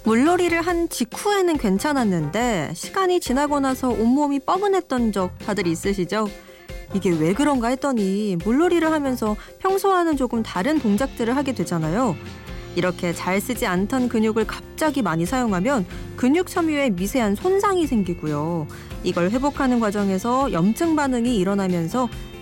물놀이를 한 직후에는 괜찮았는데 시간이 지나고 나서 온몸이 뻐근했던 적 다들 있으시죠? 이게 왜 그런가 했더니 물놀이를 하면서 평소와는 조금 다른 동작들을 하게 되잖아요. 이렇게 잘 쓰지 않던 근육을 갑자기 많이 사용하면 근육 섬유에 미세한 손상이 생기고요. 이걸 회복하는 과정에서 염증 반응이 일어나면서